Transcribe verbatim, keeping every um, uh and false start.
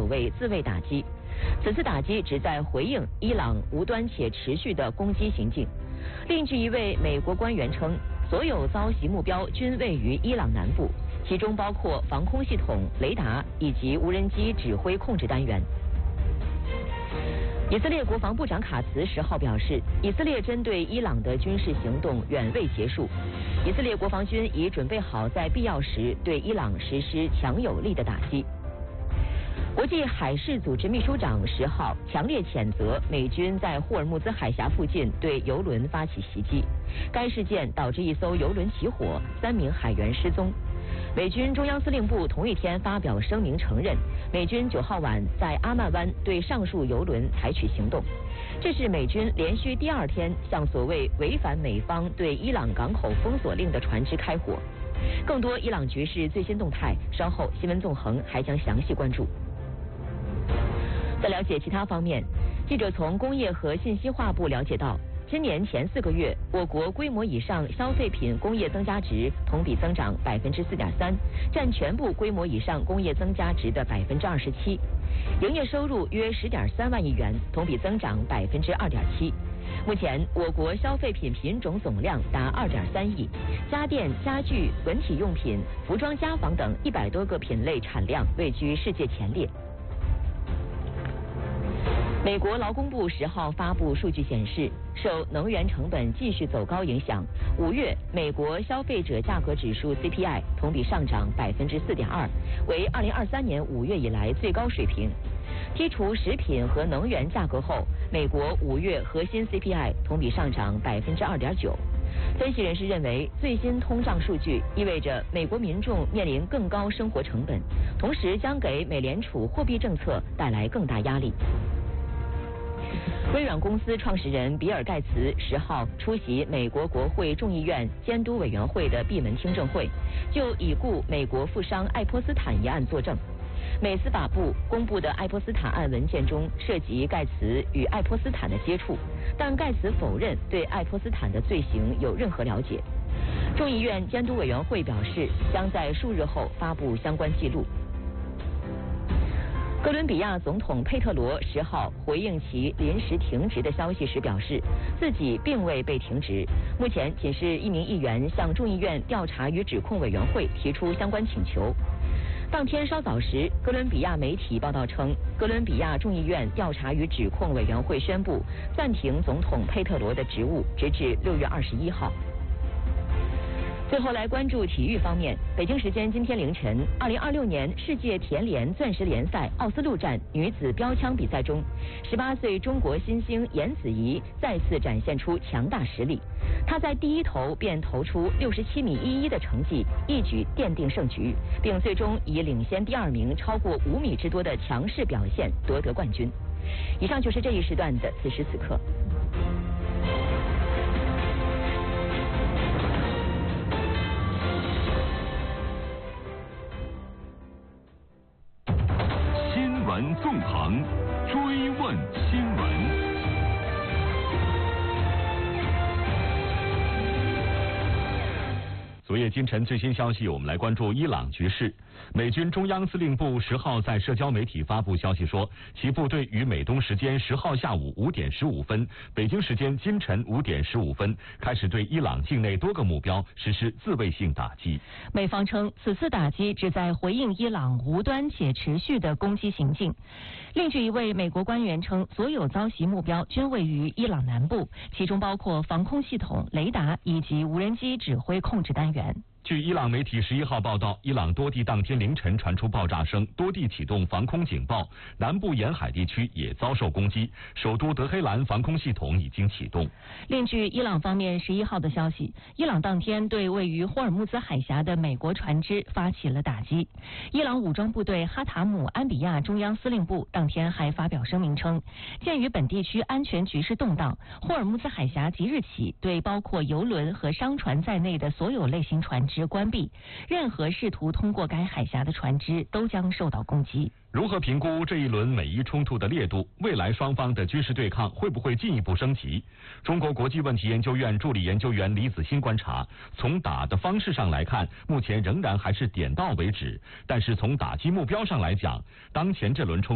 谓自卫打击。此次打击旨在回应伊朗无端且持续的攻击行径。另据一位美国官员称，所有遭袭目标均位于伊朗南部，其中包括防空系统、雷达以及无人机指挥控制单元。以色列国防部长卡茨十号表示，以色列针对伊朗的军事行动远未结束，以色列国防军已准备好在必要时对伊朗实施强有力的打击。国际海事组织秘书长十号强烈谴责美军在霍尔木兹海峡附近对油轮发起袭击，该事件导致一艘油轮起火，三名海员失踪。美军中央司令部同一天发表声明承认，美军九号晚在阿曼湾对上述油轮采取行动，这是美军连续第二天向所谓违反美方对伊朗港口封锁令的船只开火。更多伊朗局势最新动态，稍后新闻纵横还将详细关注。在了解其他方面，记者从工业和信息化部了解到，今年前四个月，我国规模以上消费品工业增加值同比增长百分之四点三，占全部规模以上工业增加值的百分之二十七。营业收入约十点三万亿元，同比增长百分之二点七。目前，我国消费品品种总量达二点三亿，家电、家具、文体用品、服装家纺等一百多个品类产量位居世界前列。美国劳工部十号发布数据显示，受能源成本继续走高影响，五月美国消费者价格指数 C P I 同比上涨百分之四点二，为二零二三年五月以来最高水平。剔除食品和能源价格后，美国五月核心 C P I 同比上涨百分之二点九。分析人士认为，最新通胀数据意味着美国民众面临更高生活成本，同时将给美联储货币政策带来更大压力。微软公司创始人比尔·盖茨十号出席美国国会众议院监督委员会的闭门听证会，就已故美国富商爱泼斯坦一案作证。美司法部公布的爱泼斯坦案文件中涉及盖茨与爱泼斯坦的接触，但盖茨否认对爱泼斯坦的罪行有任何了解。众议院监督委员会表示，将在数日后发布相关记录。哥伦比亚总统佩特罗十号回应其临时停职的消息时表示，自己并未被停职，目前仅是一名议员向众议院调查与指控委员会提出相关请求。当天稍早时，哥伦比亚媒体报道称，哥伦比亚众议院调查与指控委员会宣布暂停总统佩特罗的职务，直至六月二十一号。最后来关注体育方面，北京时间今天凌晨，二零二六年世界田联钻石联赛奥斯陆站女子标枪比赛中，十八岁中国新星严子怡再次展现出强大实力。她在第一投便投出六十七米一一的成绩，一举奠定胜局，并最终以领先第二名超过五米之多的强势表现夺得冠军。以上就是这一时段的此时此刻。 纵横追问新闻。昨夜今晨最新消息，我们来关注伊朗局势。美军中央司令部十号在社交媒体发布消息说，其部队于美东时间十号下午五点十五分，北京时间今晨五点十五分，开始对伊朗境内多个目标实施自卫性打击。 美方称，此次打击旨在回应伊朗无端且持续的攻击行径。另据一位美国官员称，所有遭袭目标均位于伊朗南部，其中包括防空系统、雷达以及无人机指挥控制单元。 据伊朗媒体十一号报道，伊朗多地当天凌晨传出爆炸声，多地启动防空警报，南部沿海地区也遭受攻击，首都德黑兰防空系统已经启动。 另据伊朗方面十一号的消息，伊朗当天对位于霍尔木兹海峡的美国船只发起了打击。伊朗武装部队哈塔姆安比亚中央司令部当天还发表声明称，鉴于本地区安全局势动荡，霍尔木兹海峡即日起对包括油轮和商船在内的所有类型船只关闭，任何试图通过该海峡的船只都将受到攻击。 如何评估这一轮美伊冲突的烈度？未来双方的军事对抗会不会进一步升级？中国国际问题研究院助理研究员李子欣观察，从打的方式上来看，目前仍然还是点到为止，但是从打击目标上来讲，当前这轮冲